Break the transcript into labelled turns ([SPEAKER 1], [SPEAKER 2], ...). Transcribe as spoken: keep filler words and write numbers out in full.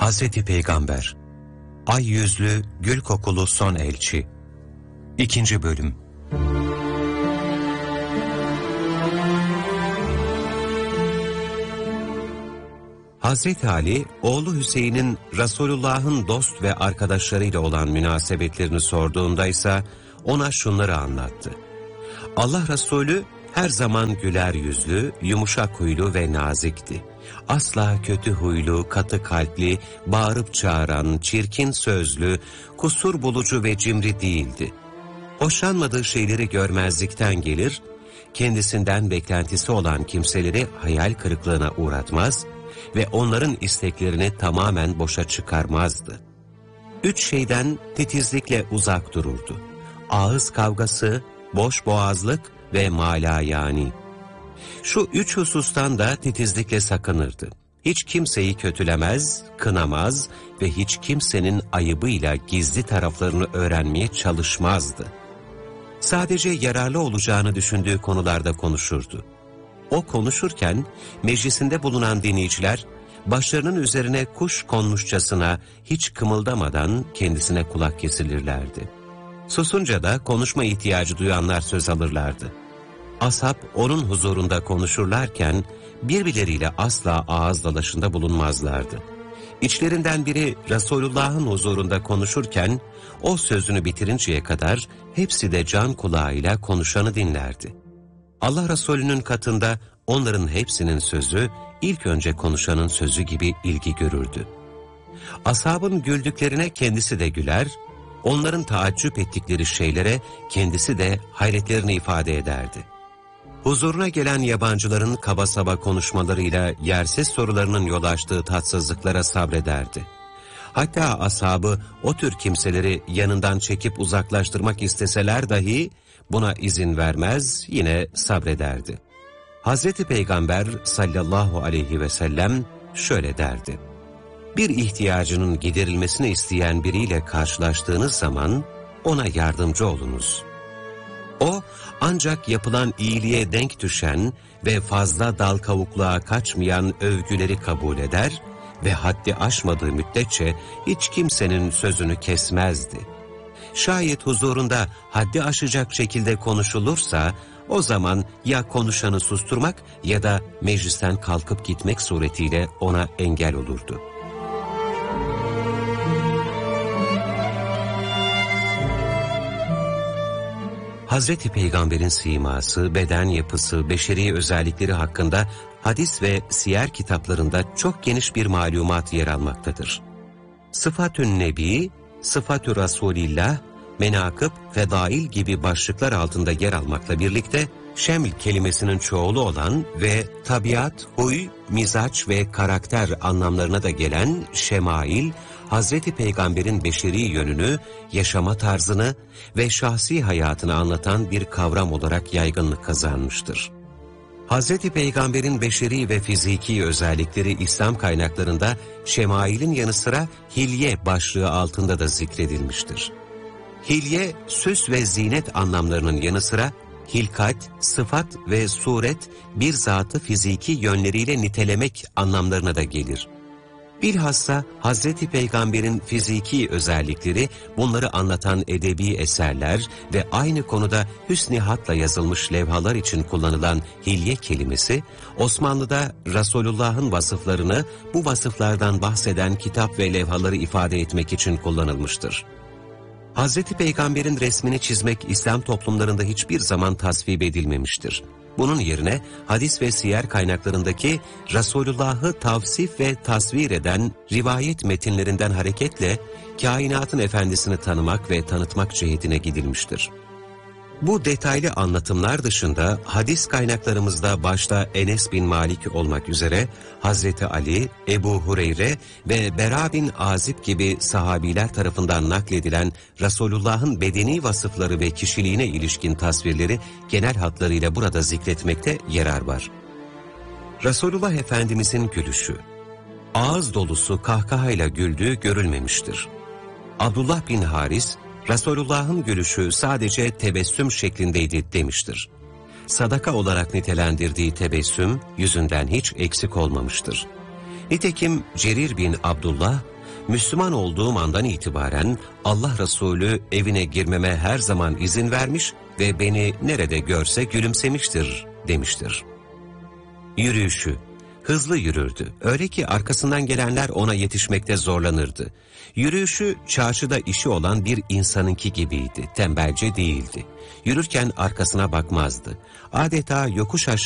[SPEAKER 1] Hazreti Peygamber, Ay yüzlü, gül kokulu son elçi. İkinci bölüm. Hazreti Ali, oğlu Hüseyin'in Resulullah'ın dost ve arkadaşlarıyla olan münasebetlerini sorduğunda ise ona şunları anlattı. Allah Resulü her zaman güler yüzlü, yumuşak huylu ve nazikti. Asla kötü huylu, katı kalpli, bağırıp çağıran, çirkin sözlü, kusur bulucu ve cimri değildi. Hoşlanmadığı şeyleri görmezlikten gelir, kendisinden beklentisi olan kimseleri hayal kırıklığına uğratmaz ve onların isteklerini tamamen boşa çıkarmazdı. Üç şeyden titizlikle uzak dururdu: ağız kavgası, boş boğazlık ve malayani. Şu üç husustan da titizlikle sakınırdı. Hiç kimseyi kötülemez, kınamaz ve hiç kimsenin ayıbıyla gizli taraflarını öğrenmeye çalışmazdı. Sadece yararlı olacağını düşündüğü konularda konuşurdu. O konuşurken meclisinde bulunan dinleyiciler başlarının üzerine kuş konmuşçasına hiç kımıldamadan kendisine kulak kesilirlerdi. Susunca da konuşma ihtiyacı duyanlar söz alırlardı. Ashab onun huzurunda konuşurlarken birbirleriyle asla ağız dalaşında bulunmazlardı. İçlerinden biri Resulullah'ın huzurunda konuşurken o sözünü bitirinceye kadar hepsi de can kulağıyla konuşanı dinlerdi. Allah Resulü'nün katında onların hepsinin sözü ilk önce konuşanın sözü gibi ilgi görürdü. Ashabın güldüklerine kendisi de güler, onların taaccüp ettikleri şeylere kendisi de hayretlerini ifade ederdi. Huzuruna gelen yabancıların kaba saba konuşmalarıyla yersiz sorularının yol açtığı tatsızlıklara sabrederdi. Hatta ashabı o tür kimseleri yanından çekip uzaklaştırmak isteseler dahi buna izin vermez, yine sabrederdi. Hazreti Peygamber sallallahu aleyhi ve sellem şöyle derdi: bir ihtiyacının giderilmesini isteyen biriyle karşılaştığınız zaman ona yardımcı olunuz. O ancak yapılan iyiliğe denk düşen ve fazla dal kavukluğa kaçmayan övgüleri kabul eder ve haddi aşmadığı müddetçe hiç kimsenin sözünü kesmezdi. Şayet huzurunda haddi aşacak şekilde konuşulursa o zaman ya konuşanı susturmak ya da meclisten kalkıp gitmek suretiyle ona engel olurdu. Hazreti Peygamber'in siması, beden yapısı, beşeri özellikleri hakkında hadis ve siyer kitaplarında çok geniş bir malumat yer almaktadır. Sıfatün Nebi, Sıfatü Rasulillah, Menakıb, Fedail gibi başlıklar altında yer almakla birlikte şeml kelimesinin çoğulu olan ve tabiat, huy, mizaç ve karakter anlamlarına da gelen şemail, Hazreti Peygamber'in beşeri yönünü, yaşama tarzını ve şahsi hayatını anlatan bir kavram olarak yaygınlık kazanmıştır. Hazreti Peygamber'in beşeri ve fiziki özellikleri İslam kaynaklarında şemailin yanı sıra hilye başlığı altında da zikredilmiştir. Hilye, süs ve zinet anlamlarının yanı sıra hilkat, sıfat ve suret bir zatı fiziki yönleriyle nitelemek anlamlarına da gelir. Bilhassa Hazreti Peygamber'in fiziki özellikleri, bunları anlatan edebi eserler ve aynı konuda hüsn-i hatla yazılmış levhalar için kullanılan hilye kelimesi, Osmanlı'da Resulullah'ın vasıflarını bu vasıflardan bahseden kitap ve levhaları ifade etmek için kullanılmıştır. Hazreti Peygamber'in resmini çizmek İslam toplumlarında hiçbir zaman tasvip edilmemiştir. Bunun yerine hadis ve siyer kaynaklarındaki Resulullah'ı tavsif ve tasvir eden rivayet metinlerinden hareketle kainatın efendisini tanımak ve tanıtmak cihetine gidilmiştir. Bu detaylı anlatımlar dışında hadis kaynaklarımızda başta Enes bin Malik olmak üzere Hazreti Ali, Ebu Hureyre ve Bera bin Azib gibi sahabiler tarafından nakledilen Resulullah'ın bedeni vasıfları ve kişiliğine ilişkin tasvirleri genel hatlarıyla burada zikretmekte yarar var. Resulullah Efendimizin gülüşü, ağız dolusu kahkahayla güldüğü görülmemiştir. Abdullah bin Haris, Resulullah'ın gülüşü sadece tebessüm şeklindeydi demiştir. Sadaka olarak nitelendirdiği tebessüm yüzünden hiç eksik olmamıştır. Nitekim Cerir bin Abdullah, Müslüman olduğum andan itibaren Allah Resulü evine girmeme her zaman izin vermiş ve beni nerede görse gülümsemiştir demiştir. Yürüyüşü. Hızlı yürürdü. Öyle ki arkasından gelenler ona yetişmekte zorlanırdı. Yürüyüşü çarşıda işi olan bir insanınki gibiydi. Tembelce değildi. Yürürken arkasına bakmazdı. Adeta yokuş aşağı